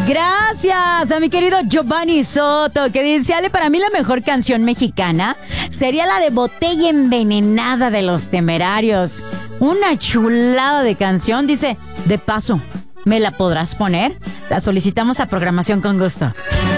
Gracias a mi querido Giovanni Soto, que dice: Ale, para mí la mejor canción mexicana sería la de Botella Envenenada de Los Temerarios. Una chulada de canción. Dice: de paso, ¿me la podrás poner? La solicitamos a programación con gusto.